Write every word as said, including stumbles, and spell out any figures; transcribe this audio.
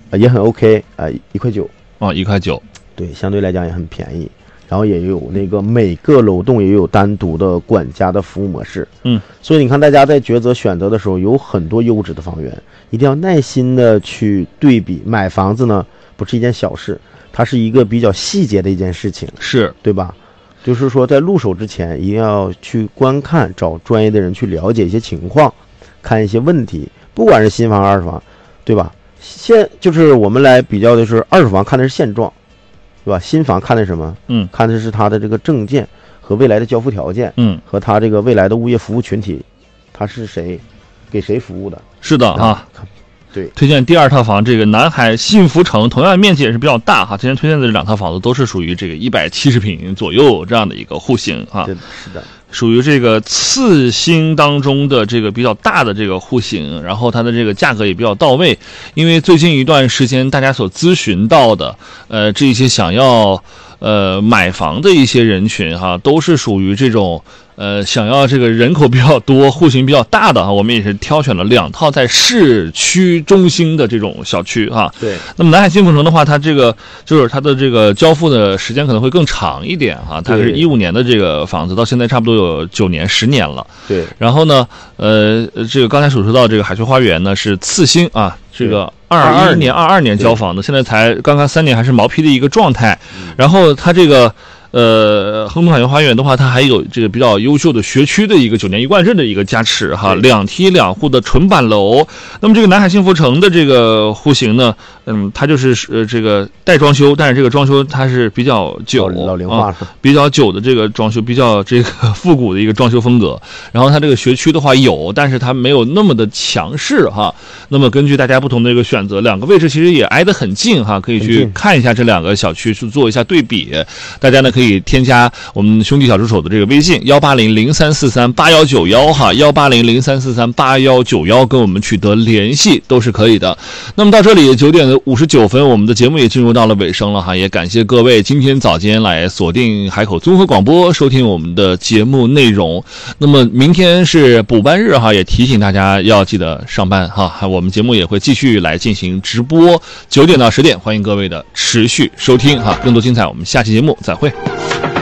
呃、也很 OK 啊、呃，一块九啊，一块九， 对，相对来讲也很便宜。然后也有那个每个楼栋也有单独的管家的服务模式， 嗯， 所以你看大家在抉择选择的时候，有很多优质的房源，一定要耐心的去对比。买房子呢不是一件小事，它是一个比较细节的一件事情， 是对吧？就是说在入手之前一定要去观看，找专业的人去了解一些情况，看一些问题，不管是新房二手房，对吧？现就是我们来比较的是二手房看的是现状，对吧？新房看的是什么？ 嗯， 看的是它的这个证件和未来的交付条件， 嗯， 和它这个未来的物业服务群体，它是谁，给谁服务的？ 是的啊。 对， 推荐第二套房，这个南海幸福城，同样面积也是比较大哈。之前推荐的这两套房子都是属于这个一百七十平左右这样的一个户型哈。 是的， 属于这个次新当中的这个比较大的这个户型，然后它的这个价格也比较到位。因为最近一段时间大家所咨询到的，呃，这些想要呃买房的一些人群哈，都是属于这种。呃，想要这个人口比较多、户型比较大的哈，我们也是挑选了两套在市区中心的这种小区哈。 对。 那么南海幸福城的话，它这个就是它的这个交付的时间可能会更长一点哈。它是一五年的这个房子，到现在差不多有九年、十年了。 对。 然后呢，呃，这个刚才所说到这个海翠花园呢是次新啊，这个二二年、二二年交房的，现在才刚刚三年，还是毛坯的一个状态。然后它这个。呃，亨通海悦花园的话，它还有这个比较优秀的学区的一个九年一贯制的一个加持哈，两梯两户的纯板楼。那么这个南海幸福城的这个户型呢，嗯，它就是呃这个带装修，但是这个装修它是比较久老龄化、 啊，比较久的这个装修，比较这个复古的一个装修风格。然后它这个学区的话有，但是它没有那么的强势哈。那么根据大家不同的一个选择，两个位置其实也挨得很近哈，可以去看一下这两个小区去做一下对比。大家呢可以添加我们兄弟小助手的这个微信幺八零零三四三八幺九幺哈，幺八零零三四三八幺九幺跟我们取得联系都是可以的。那么到这里九点五十九分，我们的节目也进入到了尾声了哈，也感谢各位今天早间来锁定海口综合广播收听我们的节目内容。那么明天是补班日哈，也提醒大家要记得上班哈。我们节目也会继续来进行直播，九点到十点，欢迎各位的持续收听哈。更多精彩，我们下期节目再会。